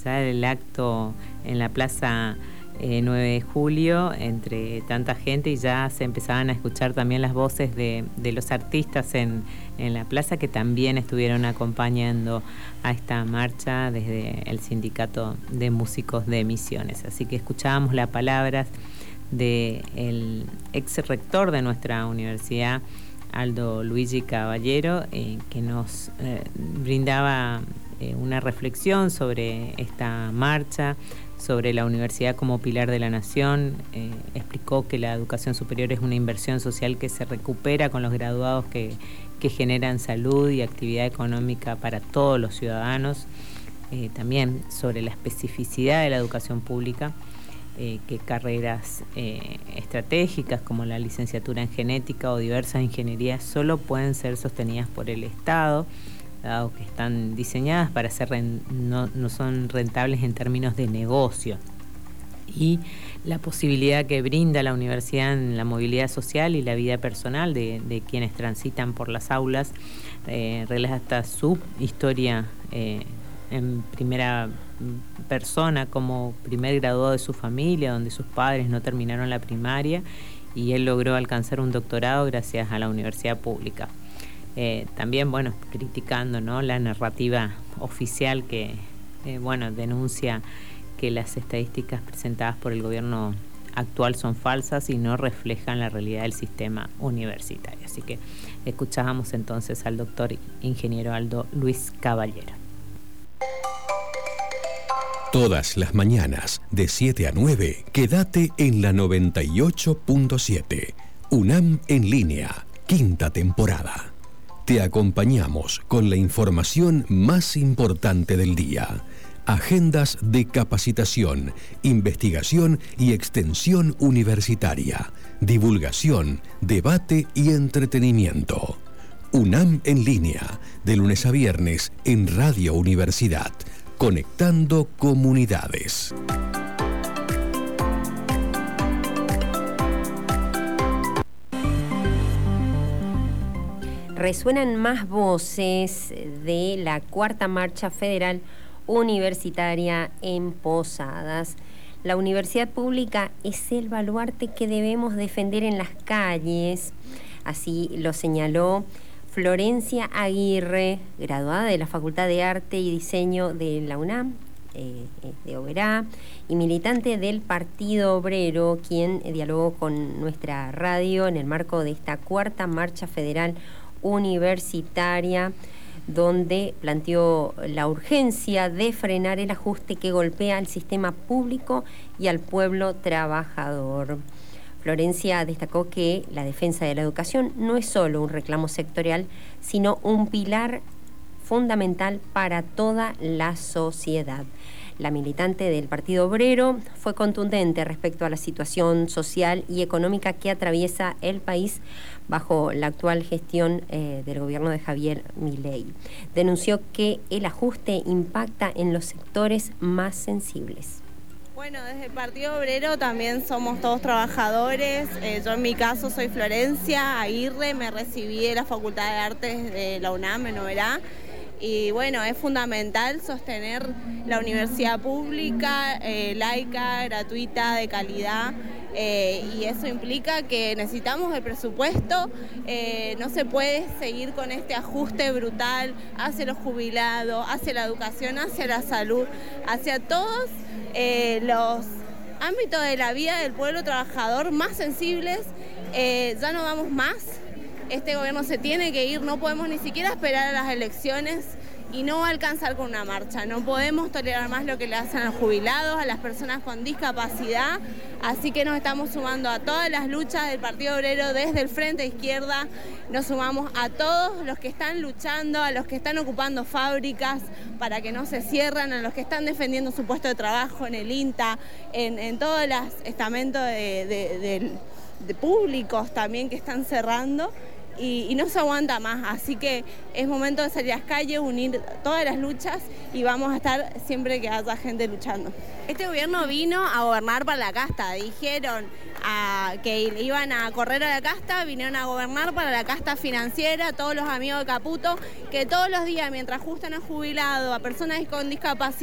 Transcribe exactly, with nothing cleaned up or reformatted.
ya el acto en la Plaza eh, nueve de julio, entre tanta gente, y ya se empezaban a escuchar también las voces de, de los artistas en, en la plaza, que también estuvieron acompañando a esta marcha desde el Sindicato de Músicos de Misiones. Así que escuchábamos las palabras del ex rector de nuestra universidad, Aldo Luigi Caballero, eh, que nos eh, brindaba eh, una reflexión sobre esta marcha, sobre la universidad como pilar de la nación. Eh, explicó que la educación superior es una inversión social que se recupera con los graduados que, que generan salud y actividad económica para todos los ciudadanos. Eh, también sobre la especificidad de la educación pública, Eh, que carreras eh, estratégicas como la licenciatura en genética o diversas ingenierías solo pueden ser sostenidas por el Estado, dado que están diseñadas para ser ren- no, no son rentables en términos de negocio. Y la posibilidad que brinda la universidad en la movilidad social y la vida personal de, de quienes transitan por las aulas, eh, relata su historia eh, en primera persona como primer graduado de su familia, donde sus padres no terminaron la primaria y él logró alcanzar un doctorado gracias a la universidad pública. Eh, también, bueno, criticando, ¿no?, la narrativa oficial que, eh, bueno, denuncia que las estadísticas presentadas por el gobierno actual son falsas y no reflejan la realidad del sistema universitario. Así que escuchábamos entonces al doctor ingeniero Aldo Luis Caballero. Todas las mañanas, de siete a nueve, quédate en la noventa y ocho punto siete. UNAM en línea, quinta temporada. Te acompañamos con la información más importante del día. Agendas de capacitación, investigación y extensión universitaria, divulgación, debate y entretenimiento. UNAM en línea, de lunes a viernes en Radio Universidad. Conectando comunidades. Resuenan más voces de la cuarta marcha federal universitaria en Posadas. La universidad pública es el baluarte que debemos defender en las calles, así lo señaló Florencia Aguirre, graduada de la Facultad de Arte y Diseño de la UNAM, eh, de Oberá, y militante del Partido Obrero, quien dialogó con nuestra radio en el marco de esta cuarta marcha federal universitaria, donde planteó la urgencia de frenar el ajuste que golpea al sistema público y al pueblo trabajador. Florencia destacó que la defensa de la educación no es solo un reclamo sectorial, sino un pilar fundamental para toda la sociedad. La militante del Partido Obrero fue contundente respecto a la situación social y económica que atraviesa el país bajo la actual gestión eh, del gobierno de Javier Milei. Denunció que el ajuste impacta en los sectores más sensibles. Bueno, desde el Partido Obrero también somos todos trabajadores. Eh, yo en mi caso soy Florencia Aguirre, me recibí de la Facultad de Artes de la UNAM en Oberá. Y bueno, es fundamental sostener la universidad pública, eh, laica, gratuita, de calidad. Eh, y eso implica que necesitamos el presupuesto. Eh, no se puede seguir con este ajuste brutal hacia los jubilados, hacia la educación, hacia la salud, hacia todos eh, los ámbitos de la vida del pueblo trabajador más sensibles. Eh, ya no damos más. Este gobierno se tiene que ir, no podemos ni siquiera esperar a las elecciones y no va a alcanzar con una marcha. No podemos tolerar más lo que le hacen a los jubilados, a las personas con discapacidad. Así que nos estamos sumando a todas las luchas del Partido Obrero desde el Frente Izquierda. Nos sumamos a todos los que están luchando, a los que están ocupando fábricas para que no se cierren, a los que están defendiendo su puesto de trabajo en el INTA, en, en todos los estamentos de, de, de, de públicos también que están cerrando. Y, y no se aguanta más, así que es momento de salir a las calles, unir todas las luchas y vamos a estar siempre que haya gente luchando. Este gobierno vino a gobernar para la casta, dijeron a, que iban a correr a la casta, vinieron a gobernar para la casta financiera, todos los amigos de Caputo, que todos los días mientras ajustan a jubilados, a personas con discapacidad,